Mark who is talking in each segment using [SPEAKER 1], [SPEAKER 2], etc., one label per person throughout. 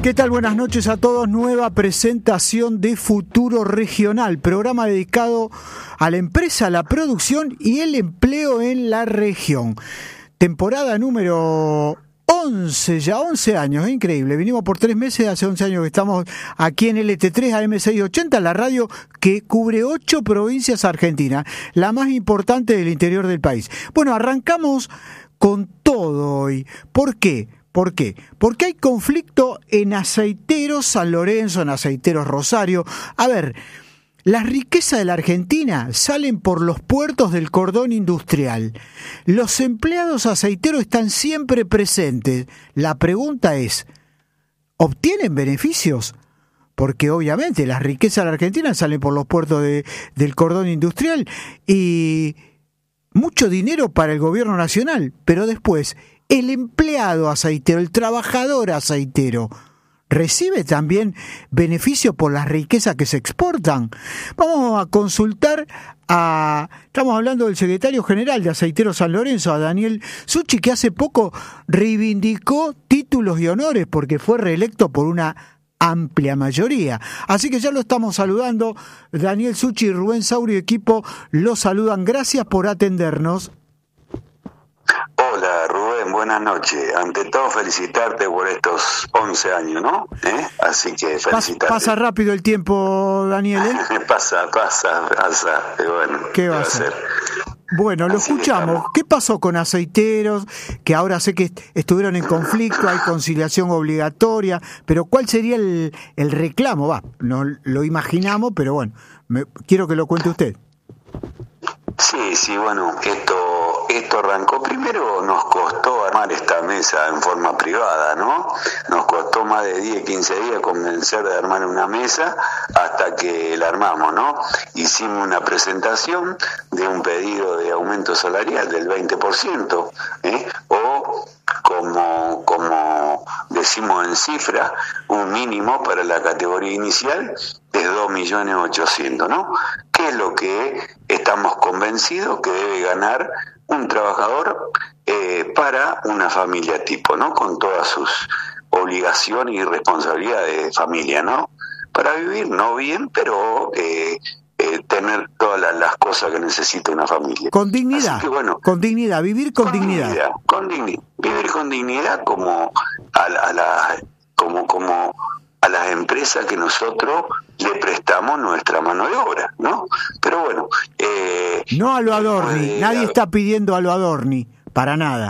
[SPEAKER 1] ¿Qué tal? Buenas noches a todos. Nueva presentación de Futuro Regional, programa dedicado a la empresa, la producción y el empleo en la región. Temporada número 11, ya 11 años, es increíble. Vinimos por 3 meses, hace 11 años que estamos aquí en LT3 AM680, la radio que cubre 8 provincias argentinas, la más importante del interior del país. Bueno, arrancamos con todo hoy. ¿Por qué? Porque hay conflicto en Aceiteros San Lorenzo, en Aceiteros Rosario. A ver, las riquezas de la Argentina salen por los puertos del cordón industrial. Los empleados aceiteros están siempre presentes. La pregunta es, ¿obtienen beneficios? Porque obviamente las riquezas de la Argentina salen por los puertos del cordón industrial y mucho dinero para el gobierno nacional, pero después el empleado aceitero, el trabajador aceitero, ¿recibe también beneficio por las riquezas que se exportan? Vamos a consultar estamos hablando del secretario general de Aceiteros San Lorenzo, a Daniel Succhi, que hace poco reivindicó títulos y honores porque fue reelecto por una amplia mayoría. Así que ya lo estamos saludando. Daniel Succhi y Rubén Sauri, equipo, los saludan. Gracias por atendernos.
[SPEAKER 2] Hola Rubén, buenas noches. Ante todo felicitarte por estos 11 años, ¿no? Así que felicitarte.
[SPEAKER 1] Pasa rápido el tiempo, Daniel, ¿eh?
[SPEAKER 2] Pasa. Bueno,
[SPEAKER 1] ¿qué va a hacer? Bueno, lo escuchamos. ¿Qué pasó con Aceiteros? Que ahora sé que estuvieron en conflicto, hay conciliación obligatoria, pero ¿cuál sería el reclamo? No lo imaginamos, pero bueno, quiero que lo cuente usted.
[SPEAKER 2] Sí, bueno, esto arrancó. Primero nos costó armar esta mesa en forma privada, ¿no? Nos costó más de 10, 15 días convencer de armar una mesa hasta que la armamos, ¿no? Hicimos una presentación de un pedido de aumento salarial del 20%, o como decimos en cifra, un mínimo para la categoría inicial es 2.800.000, ¿no? ¿Qué es lo que estamos convencidos que debe ganar un trabajador para una familia tipo, ¿no? Con todas sus obligaciones y responsabilidades de familia, ¿no? Para vivir, no bien, pero tener todas las cosas que necesita una familia.
[SPEAKER 1] Con dignidad.
[SPEAKER 2] Así que, bueno,
[SPEAKER 1] con dignidad, vivir con dignidad.
[SPEAKER 2] Vivir con dignidad como a las empresas que nosotros le prestamos nuestra mano de obra, ¿no? Pero bueno,
[SPEAKER 1] no a lo Adorni, nadie está pidiendo a lo Adorni, para nada.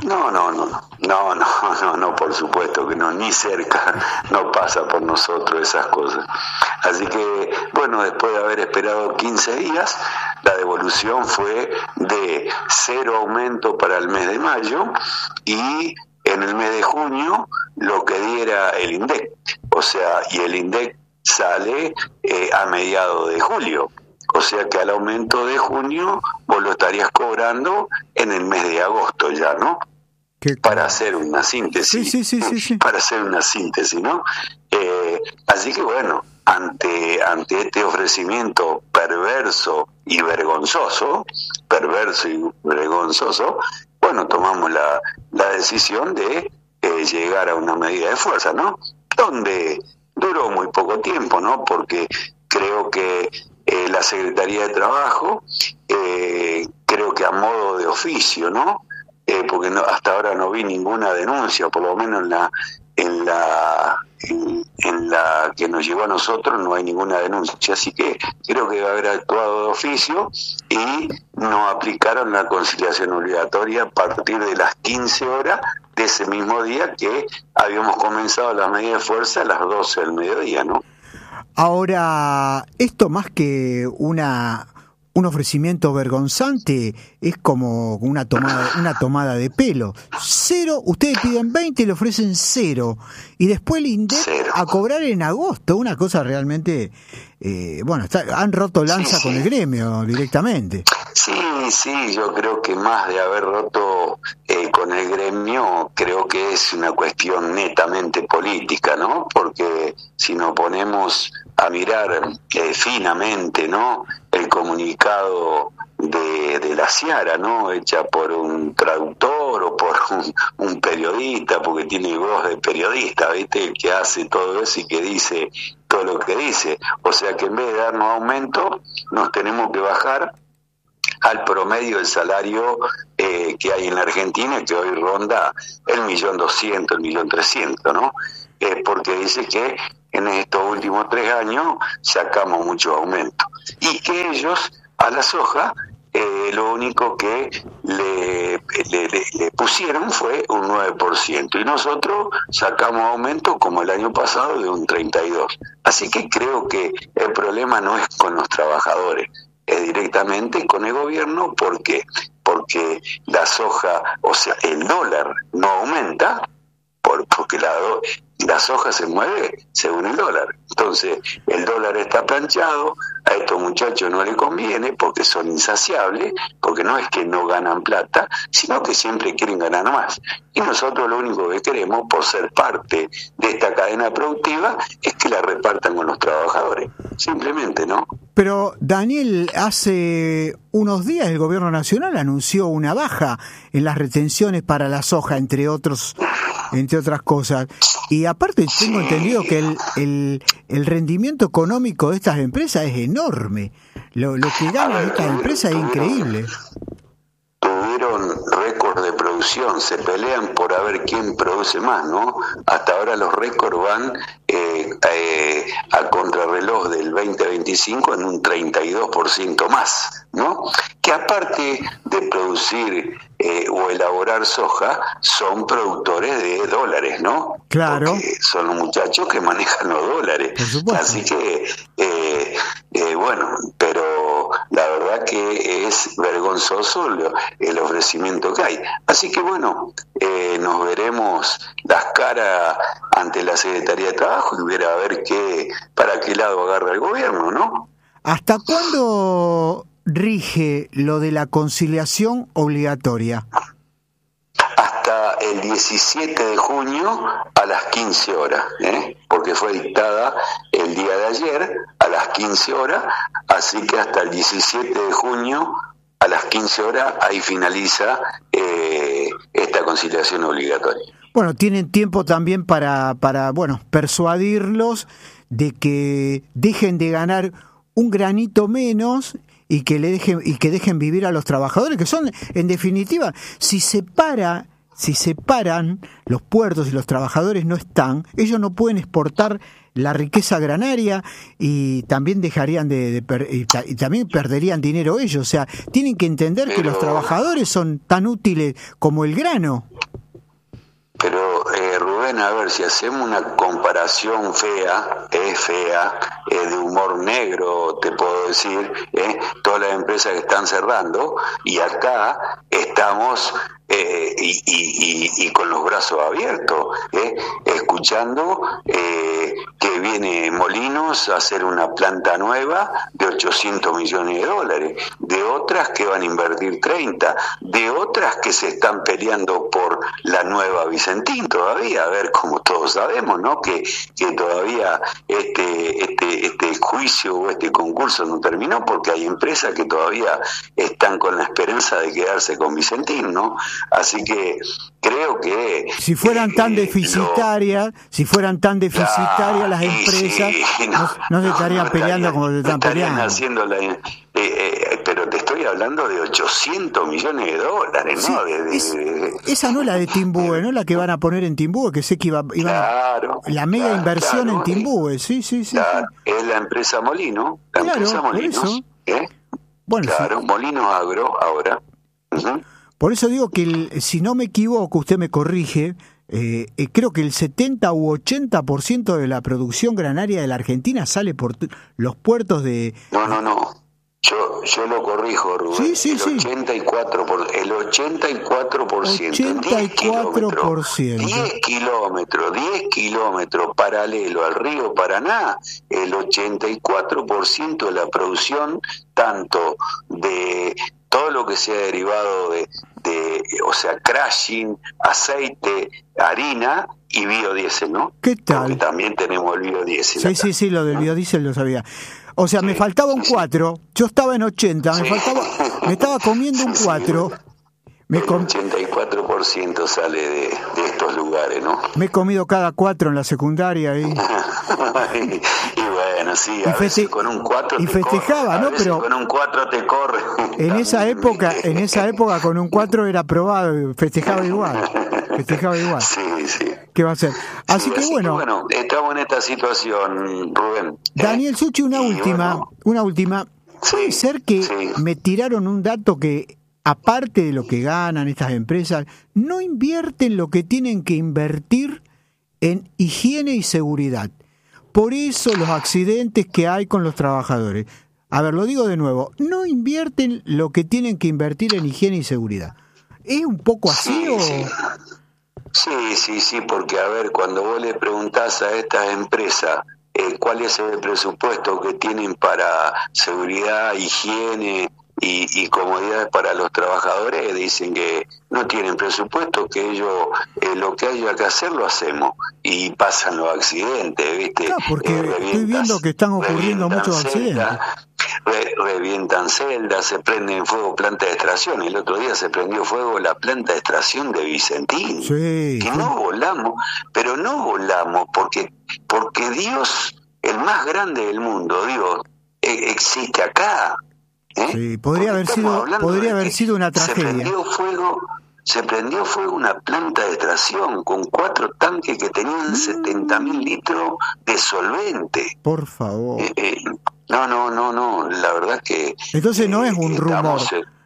[SPEAKER 1] No, por supuesto que no, ni cerca, no pasa por nosotros esas cosas. Así que, bueno, después de haber esperado 15 días, la devolución fue de 0 aumento para el mes de mayo y en el mes de junio lo que diera el INDEC, o sea, y el INDEC sale a mediados de julio, o sea que al aumento de junio vos lo estarías cobrando en el mes de agosto ya, ¿no? Para hacer una síntesis. Sí. Para hacer una síntesis, ¿no? Así que bueno, ante este ofrecimiento perverso y vergonzoso, bueno, tomamos la decisión de llegar a una medida de fuerza, ¿no? Donde duró muy poco tiempo, ¿no? Porque creo que la Secretaría de Trabajo, creo que a modo de oficio, ¿no? Porque hasta ahora no vi ninguna denuncia, por lo menos en la que nos llegó a nosotros no hay ninguna denuncia, así que creo que va a haber actuado de oficio y no aplicaron la conciliación obligatoria a partir de las 15 horas de ese mismo día que habíamos comenzado las medidas de fuerza a las 12 del mediodía, ¿no? Ahora, esto más que un ofrecimiento vergonzante, es como una tomada de pelo. 0, ustedes piden 20 y le ofrecen 0. Y después el INDEC a cobrar en agosto, una cosa realmente... han roto lanza con el gremio directamente.
[SPEAKER 2] Sí, yo creo que más de haber roto con el gremio, creo que es una cuestión netamente política, ¿no? Porque si nos ponemos a mirar finamente, ¿no?, el el comunicado de la Ciara, ¿no? Hecha por un traductor o por un periodista, porque tiene voz de periodista, ¿viste? Que hace todo eso y que dice todo lo que dice. O sea que en vez de darnos aumento, nos tenemos que bajar al promedio del salario que hay en la Argentina, que hoy ronda el 1.200.000, el 1.300.000, ¿no? Porque dice que en estos últimos 3 años sacamos mucho aumento. Y que ellos a la soja lo único que le pusieron fue un 9%, y nosotros sacamos aumento como el año pasado de un 32%. Así que creo que el problema no es con los trabajadores, es directamente con el gobierno. Porque la soja, o sea, el dólar no aumenta, porque la soja se mueve según el dólar. Entonces, el dólar está planchado, a estos muchachos no les conviene porque son insaciables, porque no es que no ganan plata, sino que siempre quieren ganar más. Y nosotros lo único que queremos, por ser parte de esta cadena productiva, es que la repartan con los trabajadores. Simplemente, ¿no?
[SPEAKER 1] Pero, Daniel, hace unos días el gobierno nacional anunció una baja en las retenciones para la soja, entre otras cosas. Y aparte tengo entendido que el rendimiento económico de estas empresas es enorme. Lo que ganan estas empresas es increíble.
[SPEAKER 2] Tuvieron récord de producción, se pelean por a ver quién produce más, ¿no? Hasta ahora los récords van a contrarreloj del 2025 en un 32% más, ¿no? Que aparte de producir o elaborar soja, son productores de dólares, ¿no?
[SPEAKER 1] Claro.
[SPEAKER 2] Porque son los muchachos que manejan los dólares.
[SPEAKER 1] Por supuesto.
[SPEAKER 2] Así que, bueno, pero la verdad que es vergonzoso el ofrecimiento que hay. Así que, bueno, nos veremos las caras ante la Secretaría de Trabajo y ver a ver para qué lado agarra el gobierno, ¿no?
[SPEAKER 1] ¿Hasta cuándo rige lo de la conciliación obligatoria?
[SPEAKER 2] Hasta el 17 de junio a las 15 horas, porque fue dictada el día de ayer a las 15 horas, así que hasta el 17 de junio a las 15 horas ahí finaliza esta conciliación obligatoria.
[SPEAKER 1] Bueno, tienen tiempo también para persuadirlos de que dejen de ganar un granito menos y que dejen vivir a los trabajadores, que son, en definitiva, si separan los puertos y los trabajadores no están, ellos no pueden exportar la riqueza granaria y también dejarían y también perderían dinero ellos. O sea, tienen que entender que los trabajadores son tan útiles como el grano.
[SPEAKER 2] Pero, Rubén, a ver, si hacemos una comparación fea, de humor negro, te puedo decir, todas las empresas que están cerrando, y acá estamos y con los brazos abiertos, escuchando que viene Molinos a hacer una planta nueva de 800 millones de dólares, de otras que van a invertir 30, de otras que se están peleando por la nueva Vicentín todavía, a ver, como todos sabemos, ¿no? Que todavía este juicio o este concurso no terminó, porque hay empresas que todavía están con la esperanza de quedarse con Vicentín, ¿no? Así que creo que
[SPEAKER 1] si fueran tan deficitarias, las empresas no se estarían peleando como se están peleando. Pero te estoy hablando de 800 millones de dólares, ¿no? Esa no es la de Timbúe, ¿no? La que van a poner en Timbúe, que sé que iba la mega inversión en Timbúe, sí.
[SPEAKER 2] Claro, es la empresa Molino, empresa Molinos,
[SPEAKER 1] Bueno,
[SPEAKER 2] claro, sí. Molinos Agro ahora. Uh-huh.
[SPEAKER 1] Por eso digo que, si no me equivoco, usted me corrige, creo que el 70 u 80% de la producción granaria de la Argentina sale por los puertos de...
[SPEAKER 2] No. Yo lo corrijo, Rubén.
[SPEAKER 1] Sí.
[SPEAKER 2] El 84%. 10 kilómetros paralelo al río Paraná, el 84% de la producción, tanto de todo lo que sea derivado o sea, crushing, aceite, harina y biodiesel, ¿no?
[SPEAKER 1] ¿Qué tal?
[SPEAKER 2] Porque también tenemos el biodiesel.
[SPEAKER 1] Sí,
[SPEAKER 2] acá.
[SPEAKER 1] sí, sí, lo del biodiesel lo sabía. O sea, me faltaba un 4, yo estaba en 80, me estaba comiendo un 4.
[SPEAKER 2] El 84% sale de estos lugares, ¿no?
[SPEAKER 1] Me he comido cada 4 en la secundaria.
[SPEAKER 2] y bueno, sí, a veces con un 4
[SPEAKER 1] y festejaba, ¿no? Pero
[SPEAKER 2] con un 4 te corre.
[SPEAKER 1] En esa época con un 4 era aprobado, festejaba igual.
[SPEAKER 2] Sí, sí.
[SPEAKER 1] ¿Qué va a hacer? Así que bueno,
[SPEAKER 2] estamos en esta situación, Rubén.
[SPEAKER 1] Daniel Suchi, una última. Puede ser que me tiraron un dato que, aparte de lo que ganan estas empresas, no invierten lo que tienen que invertir en higiene y seguridad. Por eso los accidentes que hay con los trabajadores. A ver, lo digo de nuevo, no invierten lo que tienen que invertir en higiene y seguridad. ¿Es un poco así o...?
[SPEAKER 2] Sí, porque a ver, cuando vos le preguntás a estas empresas cuál es el presupuesto que tienen para seguridad, higiene y comodidades para los trabajadores, dicen que no tienen presupuesto, que ellos lo que haya que hacer lo hacemos, y pasan los accidentes, ¿viste?
[SPEAKER 1] Claro, porque estoy viendo que están ocurriendo muchos accidentes.
[SPEAKER 2] Revientan celdas, se prende en fuego planta de extracción. El otro día se prendió fuego la planta de extracción de Vicentín.
[SPEAKER 1] Sí,
[SPEAKER 2] que no volamos, pero no volamos porque Dios, el más grande del mundo, Dios, existe acá.
[SPEAKER 1] Sí, podría haber sido una tragedia.
[SPEAKER 2] Se prendió fuego una planta de extracción con 4 tanques que tenían 70.000 litros de solvente.
[SPEAKER 1] Por favor.
[SPEAKER 2] No, la verdad que...
[SPEAKER 1] Entonces no es un rumor,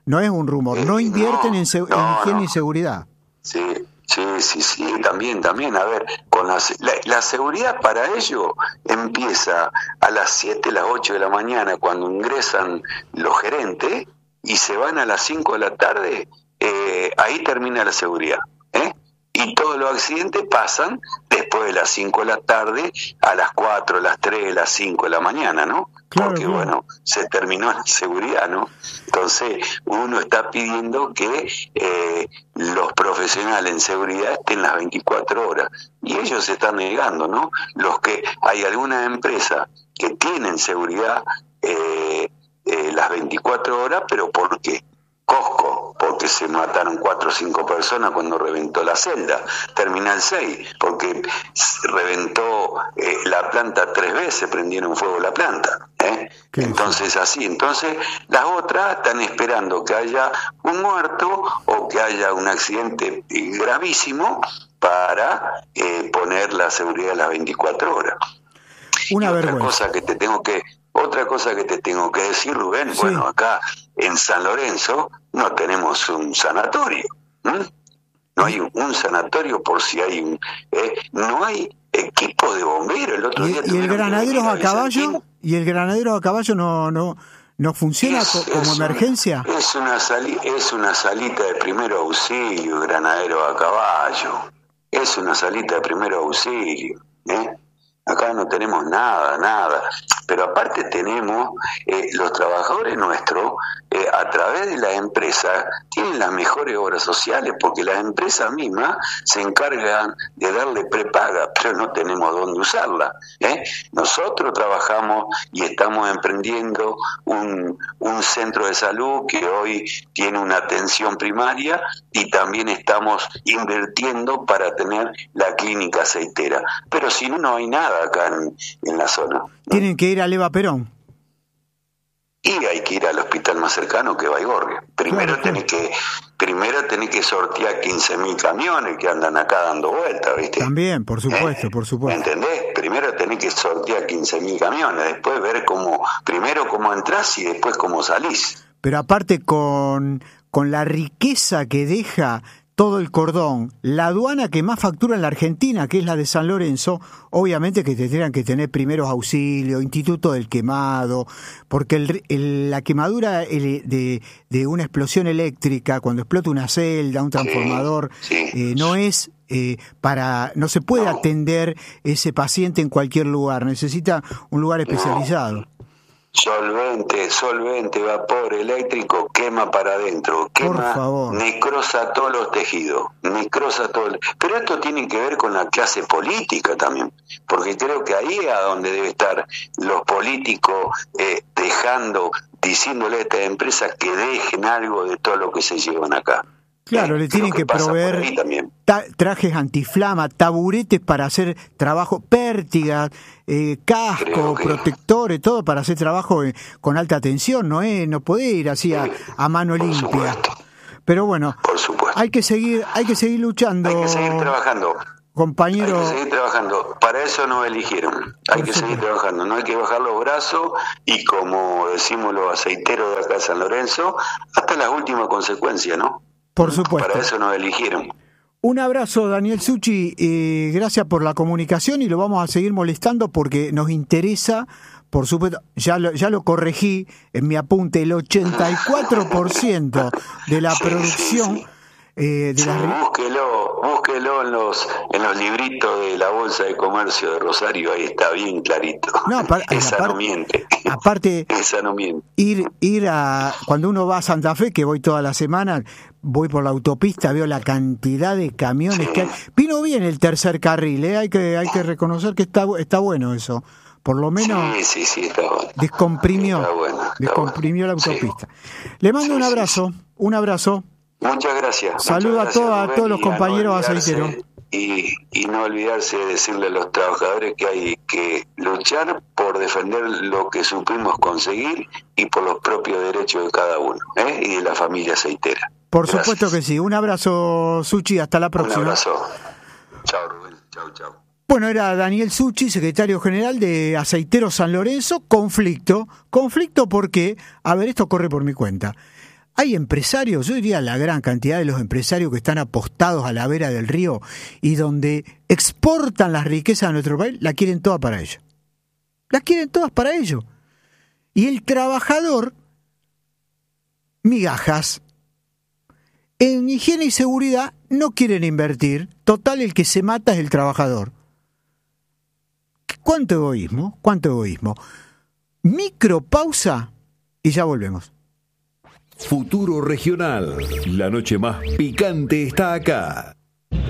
[SPEAKER 1] no invierten en higiene y seguridad.
[SPEAKER 2] Sí, también, a ver, con la seguridad para ello empieza a las 7, las 8 de la mañana cuando ingresan los gerentes y se van a las 5 de la tarde, ahí termina la seguridad, y todos los accidentes pasan después de las 5 de la tarde a las 4, las 3, las 5 de la mañana, ¿no?
[SPEAKER 1] Claro,
[SPEAKER 2] porque bueno, se terminó la seguridad, ¿no? Entonces uno está pidiendo que los profesionales en seguridad estén las 24 horas y ellos se están negando, ¿no? Hay algunas empresas que tienen seguridad las 24 horas, pero ¿por qué? Costco, porque se mataron 4 o 5 personas cuando reventó la celda. Terminal 6, porque reventó la planta 3 veces, prendieron fuego la planta. Entonces las otras están esperando que haya un muerto o que haya un accidente gravísimo para poner la seguridad a las 24 horas. Otra cosa que te tengo que decir, Rubén, sí. Bueno, acá en San Lorenzo no tenemos un sanatorio. No hay un sanatorio por si hay no hay equipo de bomberos. El otro día
[SPEAKER 1] ¿Y el Granaderos a caballo? ¿Y el Granaderos a caballo no funciona como emergencia?
[SPEAKER 2] Es una salita de primer auxilio, Granadero a caballo. Es una salita de primer auxilio, Acá no tenemos nada, pero aparte tenemos los trabajadores nuestros, a través de las empresas, tienen las mejores obras sociales, porque las empresas mismas se encargan de darle prepaga, pero no tenemos dónde usarla. Nosotros trabajamos y estamos emprendiendo un centro de salud que hoy tiene una atención primaria y también estamos invirtiendo para tener la clínica aceitera, pero si no hay nada acá en la zona.
[SPEAKER 1] Tienen que ir a Leva Perón.
[SPEAKER 2] Y hay que ir al hospital más cercano, que Baigorria. Primero tenés que sortear 15.000 camiones que andan acá dando vueltas, ¿viste?
[SPEAKER 1] También, por supuesto.
[SPEAKER 2] ¿Entendés? Primero tenés que sortear 15.000 camiones, después ver primero cómo entrás y después cómo salís.
[SPEAKER 1] Pero aparte con la riqueza que deja todo el cordón, la aduana que más factura en la Argentina, que es la de San Lorenzo, obviamente que tendrían que tener primeros auxilios, instituto del quemado, porque la quemadura de una explosión eléctrica, cuando explota una celda, un transformador, no es no se puede atender ese paciente en cualquier lugar, necesita un lugar especializado.
[SPEAKER 2] solvente, vapor eléctrico, quema para adentro, quema, necrosa todos los tejidos, pero esto tiene que ver con la clase política también, porque creo que ahí es a donde debe estar los políticos diciéndole a estas empresas que dejen algo de todo lo que se llevan acá.
[SPEAKER 1] Claro, le tienen que proveer trajes antiflama, taburetes para hacer trabajo, pértigas, casco, protectores, todo para hacer trabajo con alta tensión, no puede ir así a mano limpia.
[SPEAKER 2] Supuesto.
[SPEAKER 1] Pero bueno, hay que seguir luchando.
[SPEAKER 2] Hay que seguir trabajando.
[SPEAKER 1] Compañero.
[SPEAKER 2] Hay que seguir trabajando. Para eso nos eligieron. Hay que seguir trabajando. No hay que bajar los brazos y, como decimos los aceiteros de acá de San Lorenzo, hasta las últimas consecuencias, ¿no?
[SPEAKER 1] Por supuesto.
[SPEAKER 2] Para eso nos eligieron.
[SPEAKER 1] Un abrazo, Daniel Succi, gracias por la comunicación y lo vamos a seguir molestando porque nos interesa, por supuesto, ya lo corregí en mi apunte, el 84% de la producción...
[SPEAKER 2] Búsquelo en los libritos de la Bolsa de Comercio de Rosario, ahí está bien clarito. Esa no miente.
[SPEAKER 1] Aparte,
[SPEAKER 2] esa no miente.
[SPEAKER 1] Ir a cuando uno va a Santa Fe, que voy toda la semana, voy por la autopista, veo la cantidad de camiones que hay. Vino bien el tercer carril, hay que reconocer que está bueno eso. Por lo menos
[SPEAKER 2] sí, está bueno.
[SPEAKER 1] Descomprimió la autopista. Sí. Le mando un abrazo.
[SPEAKER 2] Muchas gracias.
[SPEAKER 1] Saludo a todos los compañeros aceiteros.
[SPEAKER 2] Y no olvidarse de decirle a los trabajadores que hay que luchar por defender lo que supimos conseguir y por los propios derechos de cada uno, y de la familia aceitera.
[SPEAKER 1] Por supuesto que sí. Un abrazo, Succi. Hasta la próxima.
[SPEAKER 2] Un abrazo. Chao, Rubén. Chao.
[SPEAKER 1] Bueno, era Daniel Succi, secretario general de Aceiteros San Lorenzo. Conflicto porque, esto corre por mi cuenta. Hay empresarios, yo diría la gran cantidad de los empresarios que están apostados a la vera del río y donde exportan las riquezas de nuestro país, la quieren todas para ellos. Las quieren todas para ellos. Y el trabajador, migajas. En higiene y seguridad no quieren invertir. Total, el que se mata es el trabajador. ¿Cuánto egoísmo? Micropausa y ya volvemos.
[SPEAKER 3] Futuro Regional. La noche más picante está acá.